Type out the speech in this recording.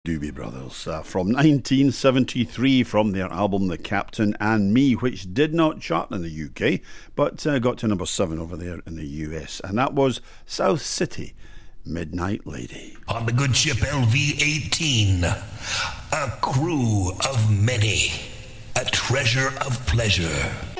Doobie Brothers from 1973 from their album The Captain and Me, which did not chart in the UK but got to number 7 over there in the US, and that was South City, Midnight Lady. On the good ship LV-18, a crew of many, a treasure of pleasure.